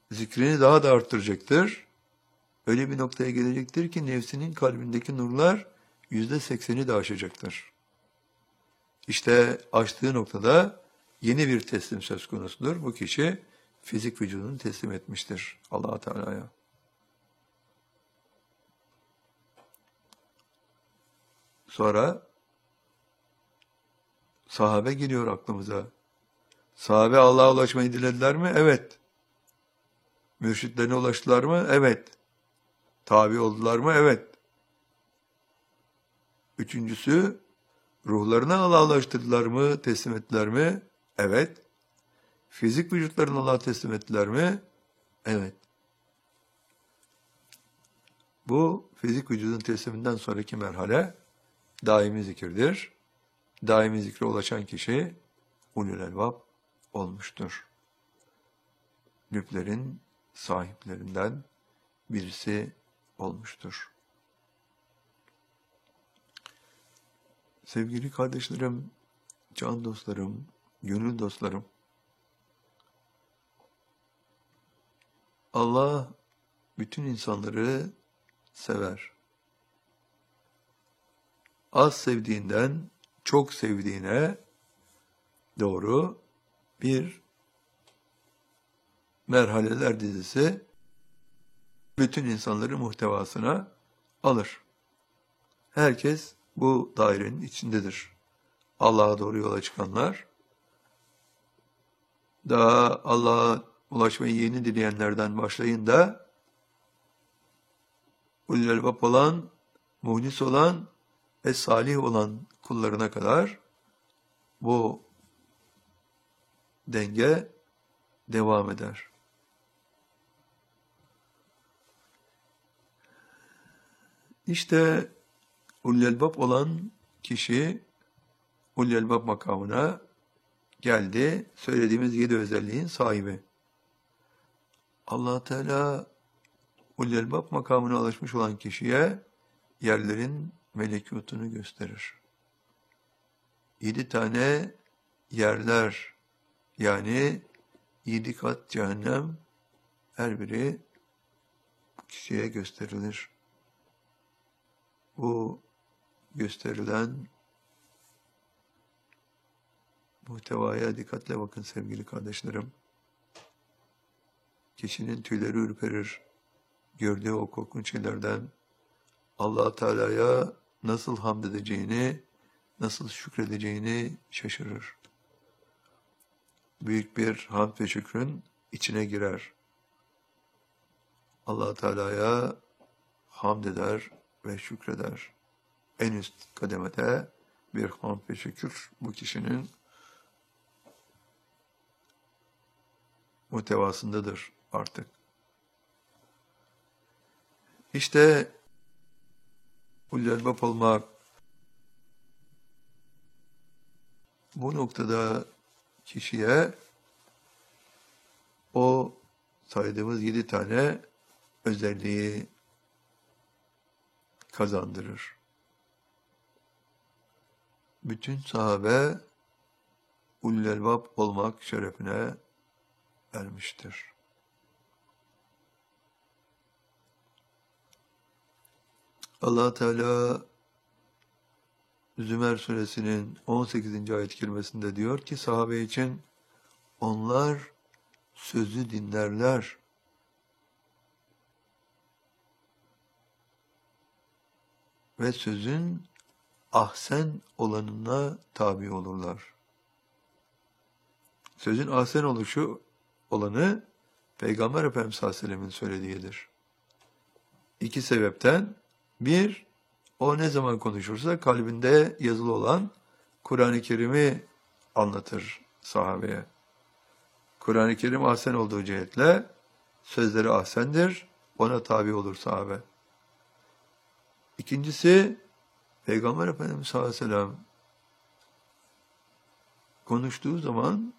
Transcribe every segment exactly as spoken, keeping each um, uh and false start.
zikrini daha da arttıracaktır. Öyle bir noktaya gelecektir ki nefsinin kalbindeki nurlar yüzde sekseni de aşacaktır. İşte aştığı noktada yeni bir teslim söz konusudur. Bu kişi fizik vücudunu teslim etmiştir Allah Teala'ya. Sonra sahabe geliyor aklımıza. Sahabe Allah'a ulaşmayı dilediler mi? Evet. Mürşitlerine ulaştılar mı? Evet. Tabi oldular mı? Evet. Üçüncüsü, ruhlarını Allah'a ulaştırdılar mı? Teslim ettiler mi? Evet. Fizik vücutlarını Allah'a teslim ettiler mi? Evet. Bu fizik vücudun tesliminden sonraki merhale daimi zikirdir. Daimi zikre ulaşan kişi ulul elbab olmuştur. Lüblerin sahiplerinden birisi olmuştur. Sevgili kardeşlerim, can dostlarım, gönül dostlarım, Allah bütün insanları sever. Az sevdiğinden çok sevdiğine doğru bir merhaleler dizisi bütün insanları muhtevasına alır. Herkes bu dairenin içindedir. Allah'a doğru yola çıkanlar, daha Allah'a ulaşmayı yeni dileyenlerden başlayın da ulul elbab olan, muhlis olan ve salih olan kullarına kadar bu denge devam eder. İşte ulul elbab olan kişi ulul elbab makamına geldi. Söylediğimiz yedi özelliğin sahibi. Allah Teala ulul elbab makamına ulaşmış olan kişiye yerlerin melekutunu gösterir. Yedi tane yerler, yani yedi kat cehennem, her biri bu kişiye gösterilir. Bu gösterilen muhtevaya dikkatle bakın sevgili kardeşlerim. Kişinin tüyleri ürperir. Gördüğü o korkunç şeylerden Allah Teala'ya nasıl hamd edeceğini, nasıl şükredeceğini şaşırır. Büyük bir hamd ve şükrün içine girer. Allah Teala'ya hamd eder ve şükreder. En üst kademede bir hamd ve şükür bu kişinin muhtevasındadır artık. İşte ulul elbab olmak, bu noktada kişiye o saydığımız yedi tane özelliği kazandırır. Bütün sahabe ulul elbab olmak şerefine ermiştir. Allah Teala Zümer suresinin on sekizinci ayet-i kerimesinde diyor ki sahabe için onlar sözü dinlerler. Ve sözün ahsen olanına tabi olurlar. Sözün ahsen oluşu olanı Peygamber Efendimiz sallallahu aleyhi ve sellem'in söylediğidir. İki sebepten: bir, o ne zaman konuşursa kalbinde yazılı olan Kur'an-ı Kerim'i anlatır sahabeye. Kur'an-ı Kerim ahsen olduğu cihetle sözleri ahsendir, ona tabi olur sahabe. İkincisi, Peygamber Efendimiz sallallahu aleyhi ve sellem konuştuğu zaman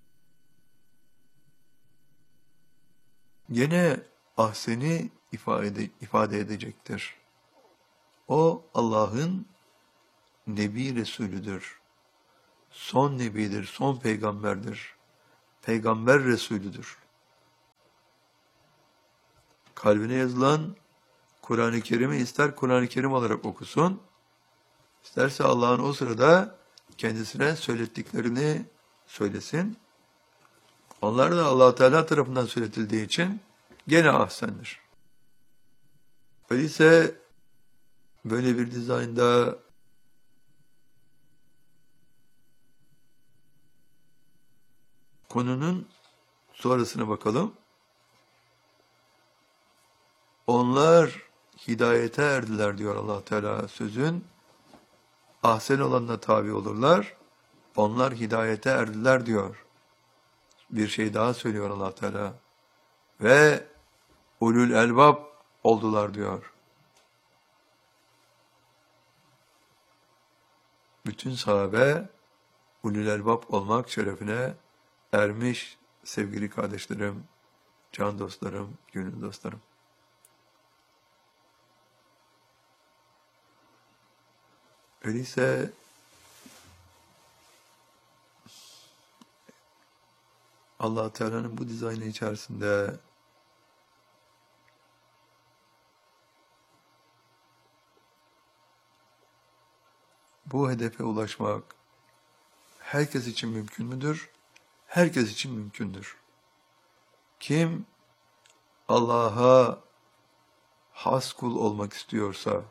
gene ahseni ifade, ifade edecektir. O Allah'ın Nebi Resulüdür. Son Nebidir, son peygamberdir. Peygamber Resulüdür. kalbine yazılan Kur'an-ı Kerim'i ister Kur'an-ı Kerim olarak okusun, isterse Allah'ın o sırada kendisine söylettiklerini söylesin. Onlar da Allah Teala tarafından söyletildiği için gene ahsendir. Öyleyse böyle bir dizaynda konunun sonrasına bakalım. Onlar hidayete erdiler diyor Allah Teala sözün. Ahsen olanına tabi olurlar. Onlar hidayete erdiler diyor. Bir şey daha söylüyor Allah Teala. Ve ulul elbab oldular diyor. Bütün sahabe ulul elbab olmak şerefine ermiş sevgili kardeşlerim, can dostlarım, gönül dostlarım. Öyleyse Allah Teala'nın bu dizaynı içerisinde bu hedefe ulaşmak herkes için mümkün müdür? Herkes için mümkündür. Kim Allah'a has kul olmak istiyorsa,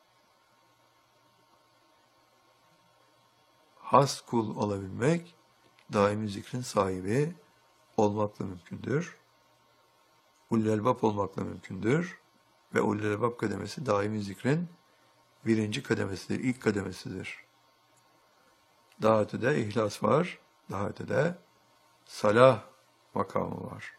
has kul olabilmek, daimi zikrin sahibi olmakla mümkündür. Ulul elbab olmakla mümkündür. Ve ulul elbab kademesi daimi zikrin birinci kademesidir, ilk kademesidir. Daha ötede ihlas var, daha ötede salah makamı var.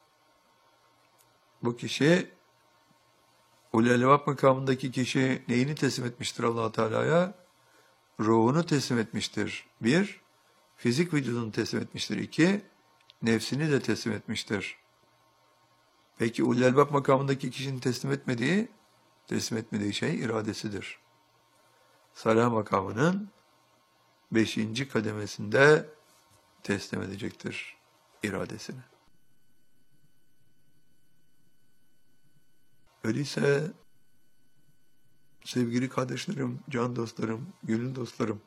Bu kişi, ulul elbab makamındaki kişi neyini teslim etmiştir Allah Teala'ya? Ruhunu teslim etmiştir. Bir, fizik vücudunu teslim etmiştir. İki, nefsini de teslim etmiştir. Peki ulul elbab makamındaki kişinin teslim etmediği, teslim etmediği şey iradesidir. Salah makamının beşinci kademesinde teslim edecektir iradesini. Öyleyse sevgili kardeşlerim, can dostlarım, gönül dostlarım,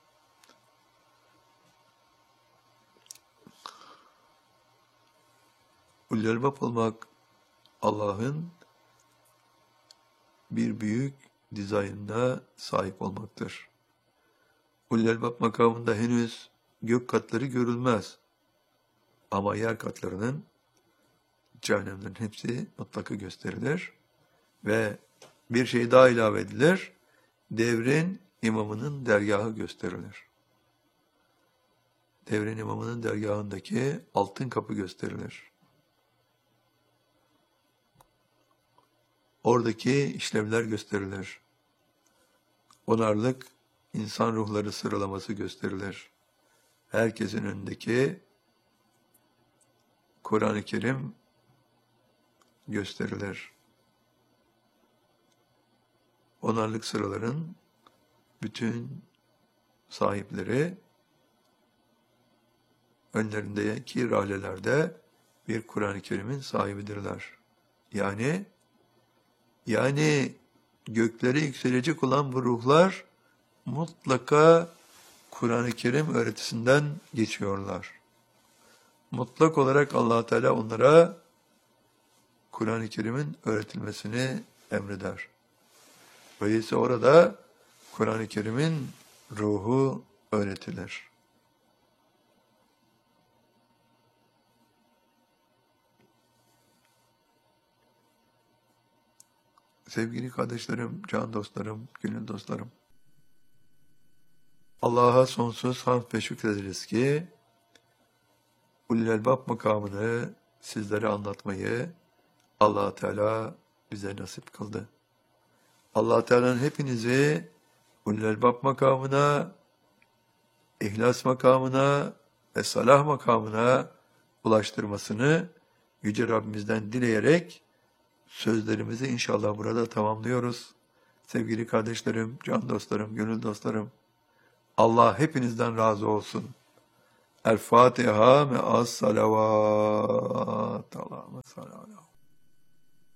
ulul elbab olmak Allah'ın bir büyük dizaynına sahip olmaktır. Ulul elbab makamında henüz gök katları görülmez. Ama yer katlarının, cehennemlerin hepsi mutlaka gösterilir. Ve bir şey daha ilave edilir. Devrin imamının dergahı gösterilir. Devrin imamının dergahındaki altın kapı gösterilir. Oradaki işlevler gösterilir. Onarlık insan ruhları sıralaması gösterilir. Herkesin önündeki Kur'an-ı Kerim gösterilir. Onarlık sıraların bütün sahipleri önlerindeki rahlelerde bir Kur'an-ı Kerim'in sahibidirler. Yani yani göklere yükselecek olan bu ruhlar mutlaka Kur'an-ı Kerim öğretisinden geçiyorlar. Mutlak olarak Allah Teala onlara Kur'an-ı Kerim'in öğretilmesini emreder. Öyleyse orada Kur'an-ı Kerim'in ruhu öğretilir. Sevgili kardeşlerim, can dostlarım, gönül dostlarım, Allah'a sonsuz hamd ve şükrederiz ki ulul elbab makamını sizlere anlatmayı Allah Teala bize nasip kıldı. Allah Teala'nın hepinizi ulul elbab makamına, ihlas makamına ve salah makamına ulaştırmasını Yüce Rabbimizden dileyerek sözlerimizi inşallah burada tamamlıyoruz. Sevgili kardeşlerim, can dostlarım, gönül dostlarım, Allah hepinizden razı olsun. El Fatiha me'as salavat. Allahümme salli ala